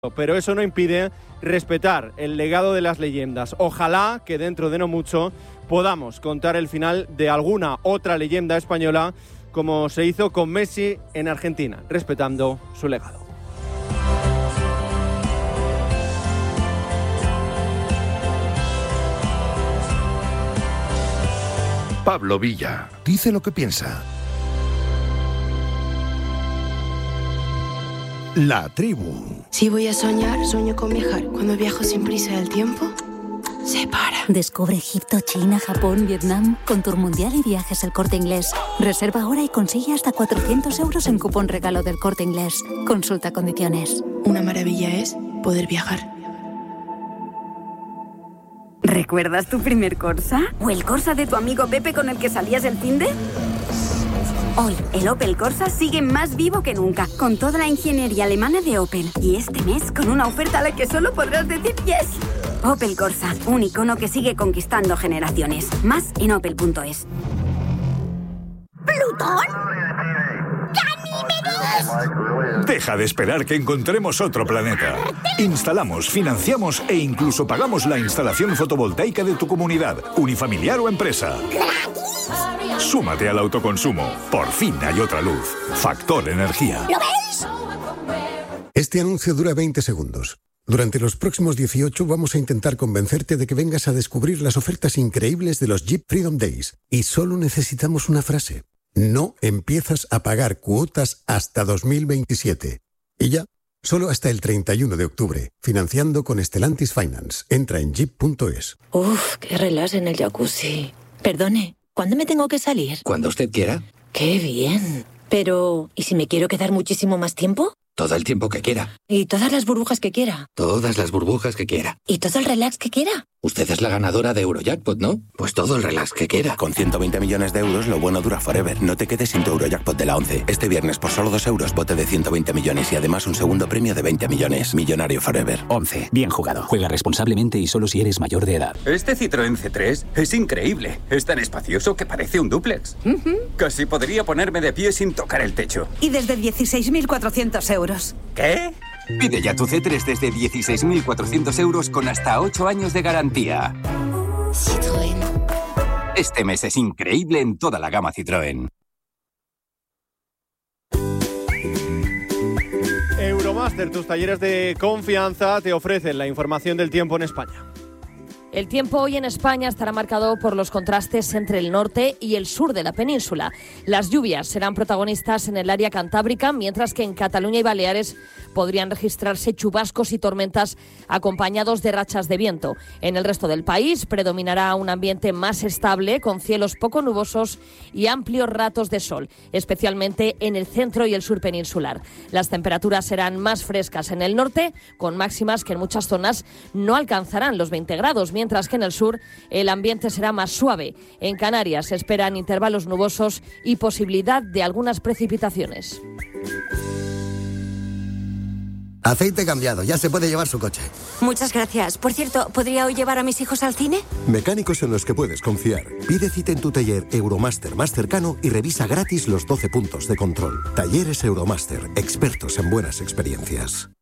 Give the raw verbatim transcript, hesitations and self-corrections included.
Pero eso no impide respetar el legado de las leyendas. Ojalá que dentro de no mucho podamos contar el final de alguna otra leyenda española, como se hizo con Messi en Argentina, respetando su legado. Pablo Villa dice lo que piensa. La tribu. Si voy a soñar, sueño con viajar. Cuando viajo sin prisa, el tiempo se para. Descubre Egipto, China, Japón, Vietnam con Tour Mundial y Viajes El Corte Inglés. Reserva ahora y consigue hasta cuatrocientos euros en cupón regalo del Corte Inglés. Consulta condiciones. Una maravilla es poder viajar. ¿Recuerdas tu primer Corsa? ¿O el Corsa de tu amigo Pepe con el que salías el finde? Hoy, el Opel Corsa sigue más vivo que nunca, con toda la ingeniería alemana de Opel. Y este mes, con una oferta a la que solo podrás decir yes. Opel Corsa, un icono que sigue conquistando generaciones. Más en opel punto es. ¿Plutón? ¡Ganímedes! Deja de esperar que encontremos otro planeta. Instalamos, financiamos e incluso pagamos la instalación fotovoltaica de tu comunidad, unifamiliar o empresa. Súmate al autoconsumo. Por fin hay otra luz. Factor Energía. ¿Lo veis? Este anuncio dura veinte segundos. Durante los próximos dieciocho vamos a intentar convencerte de que vengas a descubrir las ofertas increíbles de los Jeep Freedom Days. Y solo necesitamos una frase. No empiezas a pagar cuotas hasta dos mil veintisiete. Y ya, solo hasta el treinta y uno de octubre. Financiando con Stellantis Finance. Entra en jeep punto es. Uf, qué relax en el jacuzzi. Perdone, ¿cuándo me tengo que salir? Cuando usted quiera. ¡Qué bien! Pero, ¿y si me quiero quedar muchísimo más tiempo? Todo el tiempo que quiera. ¿Y todas las burbujas que quiera? Todas las burbujas que quiera. ¿Y todo el relax que quiera? Usted es la ganadora de Eurojackpot, ¿no? Pues todo el relax que quiera. Con ciento veinte millones de euros, lo bueno dura forever. No te quedes sin tu Eurojackpot de la once. Este viernes, por solo dos euros, bote de ciento veinte millones y además un segundo premio de veinte millones. Millonario forever. once. Bien jugado. Juega responsablemente y solo si eres mayor de edad. Este Citroën C tres es increíble. Es tan espacioso que parece un dúplex. Uh-huh. Casi podría ponerme de pie sin tocar el techo. Y desde dieciséis mil cuatrocientos euros. ¿Qué? Pide ya tu C tres desde dieciséis mil cuatrocientos euros con hasta ocho años de garantía. Citroën. Este mes es increíble en toda la gama Citroën. Euromaster, tus talleres de confianza te ofrecen la información del tiempo en España. El tiempo hoy en España estará marcado por los contrastes entre el norte y el sur de la península. Las lluvias serán protagonistas en el área cantábrica, mientras que en Cataluña y Baleares podrían registrarse chubascos y tormentas acompañados de rachas de viento. En el resto del país predominará un ambiente más estable, con cielos poco nubosos y amplios ratos de sol, especialmente en el centro y el sur peninsular. Las temperaturas serán más frescas en el norte, con máximas que en muchas zonas no alcanzarán los veinte grados, mientras que en el sur el ambiente será más suave. En Canarias se esperan intervalos nubosos y posibilidad de algunas precipitaciones. Aceite cambiado, ya se puede llevar su coche. Muchas gracias. Por cierto, ¿podría hoy llevar a mis hijos al cine? Mecánicos en los que puedes confiar. Pide cita en tu taller Euromaster más cercano y revisa gratis los doce puntos de control. Talleres Euromaster, expertos en buenas experiencias.